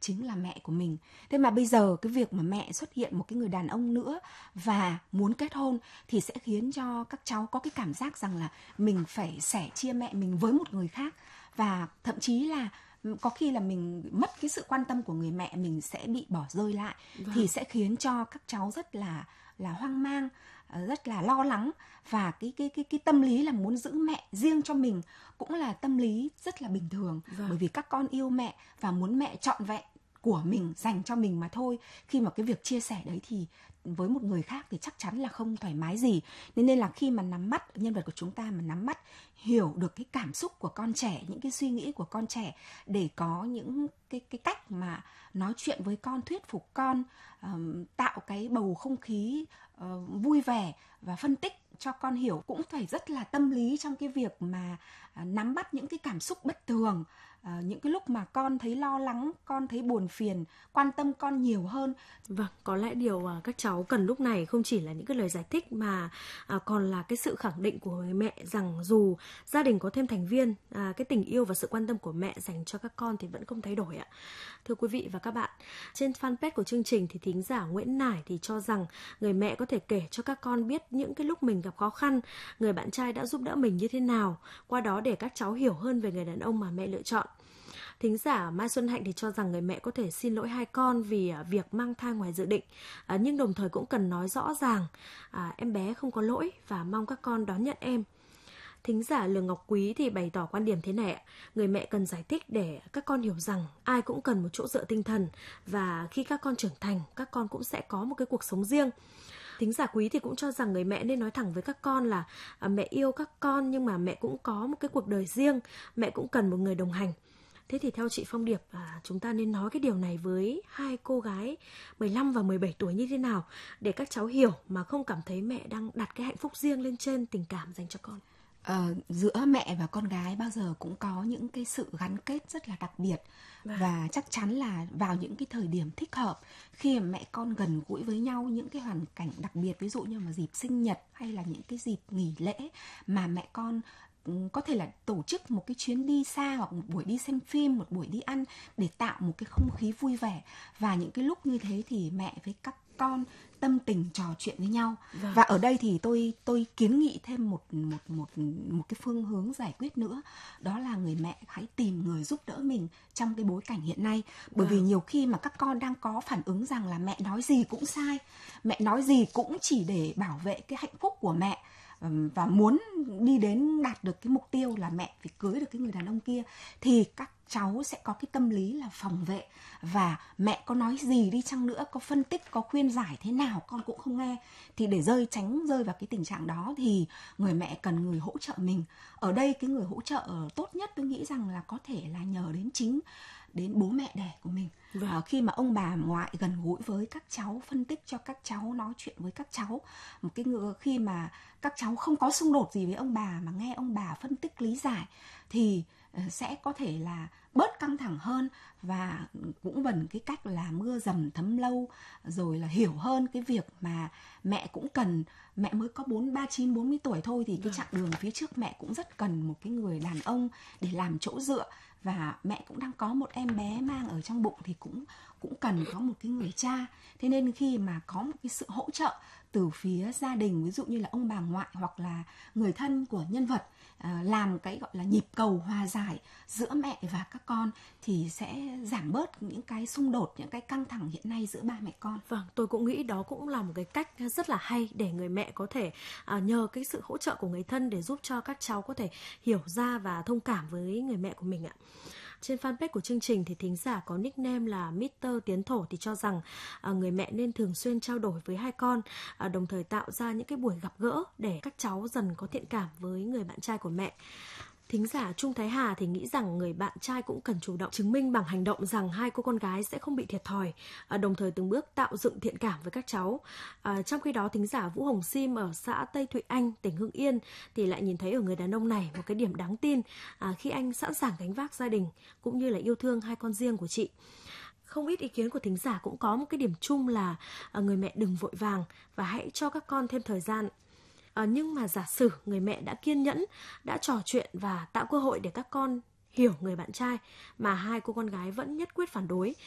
chính là mẹ của mình. Thế mà bây giờ cái việc mà mẹ xuất hiện một cái người đàn ông nữa và muốn kết hôn thì sẽ khiến cho các cháu có cái cảm giác rằng là mình phải sẻ chia mẹ mình với một người khác, và thậm chí là có khi là mình mất cái sự quan tâm của người mẹ, mình sẽ bị bỏ rơi lại. Thì sẽ khiến cho các cháu rất là hoang mang, rất là lo lắng, và cái tâm lý là muốn giữ mẹ riêng cho mình cũng là tâm lý rất là bình thường. Bởi vì các con yêu mẹ và muốn mẹ trọn vẹn của mình dành cho mình mà thôi. Khi mà cái việc chia sẻ đấy thì với một người khác thì chắc chắn là không thoải mái gì. Nên là khi mà nắm bắt, nhân vật của chúng ta mà nắm bắt, hiểu được cái cảm xúc của con trẻ, những cái suy nghĩ của con trẻ, để có những cái cách mà nói chuyện với con, thuyết phục con, tạo cái bầu không khí vui vẻ và phân tích cho con hiểu, cũng phải rất là tâm lý trong cái việc mà nắm bắt những cái cảm xúc bất thường, những cái lúc mà con thấy lo lắng, con thấy buồn phiền, quan tâm con nhiều hơn. Vâng, có lẽ điều các cháu cần lúc này không chỉ là những cái lời giải thích mà còn là cái sự khẳng định của người mẹ rằng dù gia đình có thêm thành viên, cái tình yêu và sự quan tâm của mẹ dành cho các con thì vẫn không thay đổi ạ. Thưa quý vị và các bạn, trên fanpage của chương trình thì thính giả Nguyễn Nải thì cho rằng người mẹ có thể kể cho các con biết những cái lúc mình gặp khó khăn, người bạn trai đã giúp đỡ mình như thế nào, qua đó để các cháu hiểu hơn về người đàn ông mà mẹ lựa chọn. Thính giả Mai Xuân Hạnh thì cho rằng người mẹ có thể xin lỗi hai con vì việc mang thai ngoài dự định, nhưng đồng thời cũng cần nói rõ ràng em bé không có lỗi và mong các con đón nhận em. Thính giả Lương Ngọc Quý thì bày tỏ quan điểm thế này ạ: người mẹ cần giải thích để các con hiểu rằng ai cũng cần một chỗ dựa tinh thần, và khi các con trưởng thành, các con cũng sẽ có một cái cuộc sống riêng. Thính giả Quý thì cũng cho rằng người mẹ nên nói thẳng với các con là mẹ yêu các con nhưng mà mẹ cũng có một cái cuộc đời riêng, mẹ cũng cần một người đồng hành. Thế thì theo chị Phong Điệp, chúng ta nên nói cái điều này với hai cô gái 15 và 17 tuổi như thế nào để các cháu hiểu mà không cảm thấy mẹ đang đặt cái hạnh phúc riêng lên trên tình cảm dành cho con? Giữa mẹ và con gái bao giờ cũng có những cái sự gắn kết rất là đặc biệt. Và chắc chắn là vào những cái thời điểm thích hợp, khi mà mẹ con gần gũi với nhau, những cái hoàn cảnh đặc biệt, ví dụ như mà dịp sinh nhật hay là những cái dịp nghỉ lễ mà mẹ con có thể là tổ chức một cái chuyến đi xa, hoặc một buổi đi xem phim, một buổi đi ăn, để tạo một cái không khí vui vẻ. Và những cái lúc như thế thì mẹ với các con tâm tình trò chuyện với nhau. Và ở đây thì tôi kiến nghị thêm một cái phương hướng giải quyết nữa, đó là người mẹ hãy tìm người giúp đỡ mình trong cái bối cảnh hiện nay. Bởi vì nhiều khi mà các con đang có phản ứng rằng là mẹ nói gì cũng sai, mẹ nói gì cũng chỉ để bảo vệ cái hạnh phúc của mẹ, và muốn đi đến đạt được cái mục tiêu là mẹ phải cưới được cái người đàn ông kia, thì các cháu sẽ có cái tâm lý là phòng vệ, và mẹ có nói gì đi chăng nữa, có phân tích, có khuyên giải thế nào con cũng không nghe. Thì để tránh rơi vào cái tình trạng đó thì người mẹ cần người hỗ trợ mình. Ở đây cái người hỗ trợ tốt nhất tôi nghĩ rằng là có thể là nhờ đến bố mẹ đẻ của mình. Khi mà ông bà ngoại gần gũi với các cháu, phân tích cho các cháu, nói chuyện với các cháu, khi mà các cháu không có xung đột gì với ông bà mà nghe ông bà phân tích lý giải, thì sẽ có thể là bớt căng thẳng hơn, và cũng vần cái cách là mưa dầm thấm lâu, rồi là hiểu hơn cái việc mà mẹ cũng cần, mẹ mới có 39, 40 tuổi thôi, thì cái chặng đường phía trước mẹ cũng rất cần một cái người đàn ông để làm chỗ dựa. Và mẹ cũng đang có một em bé mang ở trong bụng thì cũng cần có một cái người cha. Thế nên khi mà có một cái sự hỗ trợ từ phía gia đình, ví dụ như là ông bà ngoại hoặc là người thân của nhân vật, làm cái gọi là nhịp cầu hòa giải giữa mẹ và các con, thì sẽ giảm bớt những cái xung đột, những cái căng thẳng hiện nay giữa ba mẹ con. Vâng, tôi cũng nghĩ đó cũng là một cái cách rất là hay để người mẹ có thể nhờ cái sự hỗ trợ của người thân để giúp cho các cháu có thể hiểu ra và thông cảm với người mẹ của mình ạ. Trên fanpage của chương trình thì thính giả có nickname là Mr. Tiến Thổ thì cho rằng người mẹ nên thường xuyên trao đổi với hai con, đồng thời tạo ra những cái buổi gặp gỡ để các cháu dần có thiện cảm với người bạn trai của mẹ. Thính giả Trung Thái Hà thì nghĩ rằng người bạn trai cũng cần chủ động chứng minh bằng hành động rằng hai cô con gái sẽ không bị thiệt thòi, đồng thời từng bước tạo dựng thiện cảm với các cháu. Trong khi đó, thính giả Vũ Hồng Sim ở xã Tây Thụy Anh, tỉnh Hưng Yên thì lại nhìn thấy ở người đàn ông này một cái điểm đáng tin khi anh sẵn sàng gánh vác gia đình cũng như là yêu thương hai con riêng của chị. Không ít ý kiến của thính giả cũng có một cái điểm chung là người mẹ đừng vội vàng và hãy cho các con thêm thời gian. Nhưng mà giả sử người mẹ đã kiên nhẫn, đã trò chuyện và tạo cơ hội để các con hiểu người bạn trai mà hai cô con gái vẫn nhất quyết phản đối,